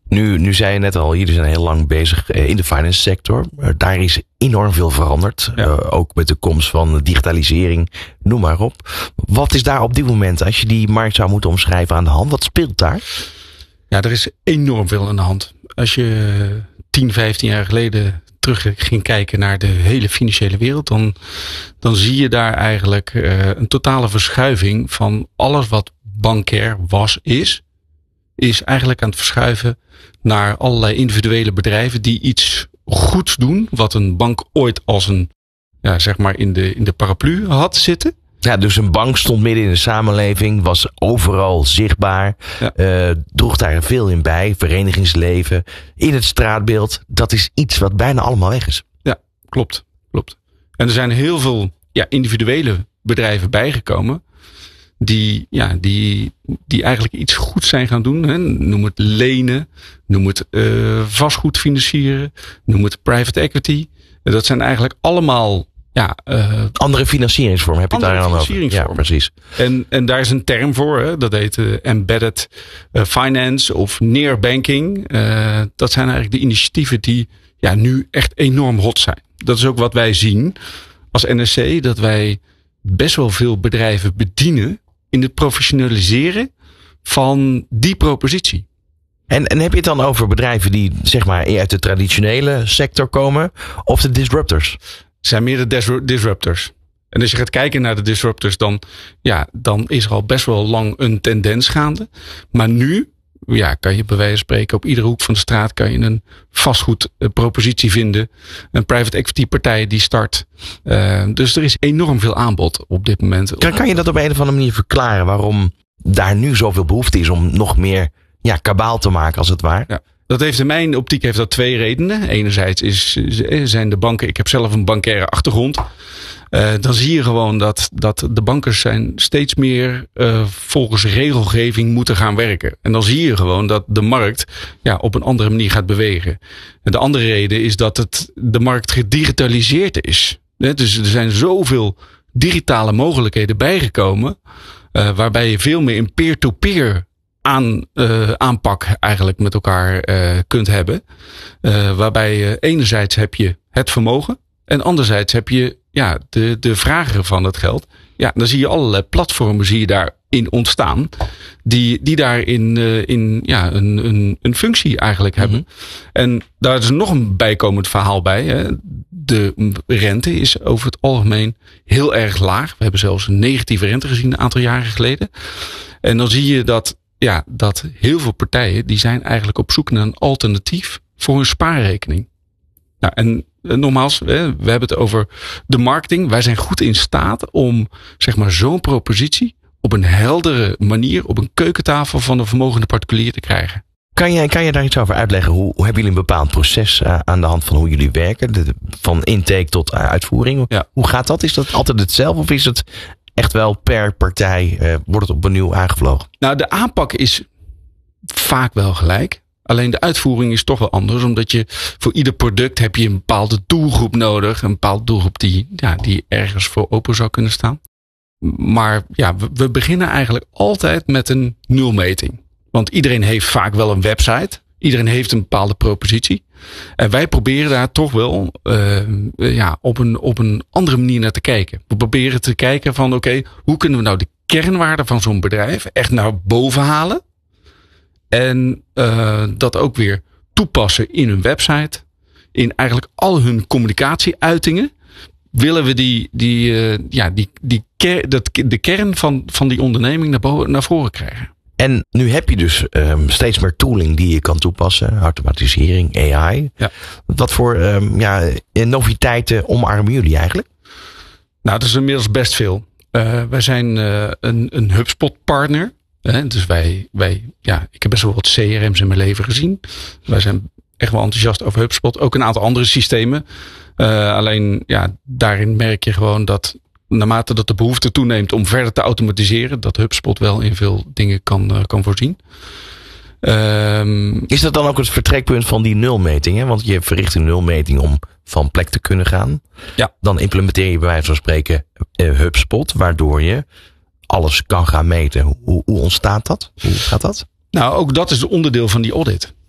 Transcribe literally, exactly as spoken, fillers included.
Nu, nu zei je net al, jullie zijn heel lang bezig in de finance sector. Daar is enorm veel veranderd. Ja. Uh, ook met de komst van digitalisering, noem maar op. Wat is daar op dit moment, als je die markt zou moeten omschrijven, aan de hand? Wat speelt daar? Ja, er is enorm veel aan de hand. Als je tien, vijftien jaar geleden terug ging kijken naar de hele financiële wereld, dan, dan zie je daar eigenlijk uh, een totale verschuiving van alles wat bankair was, is, is eigenlijk aan het verschuiven naar allerlei individuele bedrijven die iets goeds doen, wat een bank ooit als een, ja, zeg maar in de, in de paraplu had zitten. Ja, dus een bank stond midden in de samenleving, was overal zichtbaar, ja. uh, droeg daar veel in bij, verenigingsleven, in het straatbeeld. Dat is iets wat bijna allemaal weg is. Ja, klopt, klopt. En er zijn heel veel ja, individuele bedrijven bijgekomen die, ja, die, die eigenlijk iets goeds zijn gaan doen. Hè. Noem het lenen, noem het uh, vastgoed financieren, noem het private equity. Dat zijn eigenlijk allemaal Ja, uh, andere financieringsvormen heb je daar aan over. Ja, precies. En, en daar is een term voor. Hè? Dat heet uh, embedded uh, finance of near banking. Uh, dat zijn eigenlijk de initiatieven die ja, nu echt enorm hot zijn. Dat is ook wat wij zien als N S C. Dat wij best wel veel bedrijven bedienen in het professionaliseren van die propositie. En, en heb je het dan over bedrijven die zeg maar uit de traditionele sector komen of de disruptors? Zijn meer de disruptors. En als je gaat kijken naar de disruptors, dan, ja, dan is er al best wel lang een tendens gaande. Maar nu ja, kan je bij wijze van spreken op iedere hoek van de straat kan je een vastgoedpropositie vinden. Een private equity partij die start. Uh, dus er is enorm veel aanbod op dit moment. Kan, kan je dat op een of andere manier verklaren waarom daar nu zoveel behoefte is om nog meer ja, kabaal te maken als het ware? Ja. Dat heeft in mijn optiek heeft dat twee redenen. Enerzijds is, zijn de banken, ik heb zelf een bankaire achtergrond. Uh, dan zie je gewoon dat, dat de bankers zijn steeds meer uh, volgens regelgeving moeten gaan werken. En dan zie je gewoon dat de markt ja, op een andere manier gaat bewegen. En de andere reden is dat het, de markt gedigitaliseerd is. Dus er zijn zoveel digitale mogelijkheden bijgekomen. Uh, waarbij je veel meer in peer-to-peer aan, uh, aanpak eigenlijk met elkaar uh, kunt hebben. Uh, waarbij uh, enerzijds heb je het vermogen. En anderzijds heb je ja, de, de vrager van het geld. Ja, dan zie je allerlei platformen zie je daarin ontstaan. Die, die daarin uh, in, ja, een, een, een functie eigenlijk hebben. Mm-hmm. En daar is nog een bijkomend verhaal bij. Hè. De rente is over het algemeen heel erg laag. We hebben zelfs een negatieve rente gezien een aantal jaren geleden. En dan zie je dat Ja, dat heel veel partijen die zijn eigenlijk op zoek naar een alternatief voor hun spaarrekening. Nou, en, en nogmaals, we, we hebben het over de marketing. Wij zijn goed in staat om zeg maar zo'n propositie op een heldere manier op een keukentafel van een vermogende particulier te krijgen. Kan je, kan je daar iets over uitleggen? Hoe, hoe hebben jullie een bepaald proces uh, aan de hand van hoe jullie werken? De, van intake tot uh, uitvoering. Ja. Hoe gaat dat? Is dat altijd hetzelfde of is het echt wel per partij uh, wordt het opnieuw aangevlogen? Nou, de aanpak is vaak wel gelijk. Alleen de uitvoering is toch wel anders. Omdat je voor ieder product heb je een bepaalde doelgroep nodig. Een bepaalde doelgroep die, ja, die ergens voor open zou kunnen staan. Maar ja, we, we beginnen eigenlijk altijd met een nulmeting. Want iedereen heeft vaak wel een website. Iedereen heeft een bepaalde propositie. En wij proberen daar toch wel uh, ja, op, een, op een andere manier naar te kijken. We proberen te kijken van oké, okay, hoe kunnen we nou de kernwaarde van zo'n bedrijf echt naar boven halen. En uh, dat ook weer toepassen in hun website. In eigenlijk al hun communicatieuitingen. Willen we die, die, uh, ja, die, die ker, dat, de kern van, van die onderneming naar, boven, naar voren krijgen. En nu heb je dus um, steeds meer tooling die je kan toepassen. Automatisering, A I. Ja. Wat voor um, ja, noviteiten omarmen jullie eigenlijk? Nou, dat is inmiddels best veel. Uh, wij zijn uh, een, een HubSpot partner. Uh, dus wij, wij, ja, ik heb best wel wat C R M's in mijn leven gezien. Wij zijn echt wel enthousiast over HubSpot. Ook een aantal andere systemen. Uh, alleen, ja, daarin merk je gewoon dat naarmate dat de behoefte toeneemt om verder te automatiseren, dat HubSpot wel in veel dingen kan, uh, kan voorzien. Um, Is dat dan ook het vertrekpunt van die nulmeting? Hè? Want je verricht een nulmeting om van plek te kunnen gaan. Ja. Dan implementeer je bij wijze van spreken uh, HubSpot, waardoor je alles kan gaan meten. Hoe, hoe ontstaat dat? Hoe gaat dat? Nou, ook dat is onderdeel van die audit.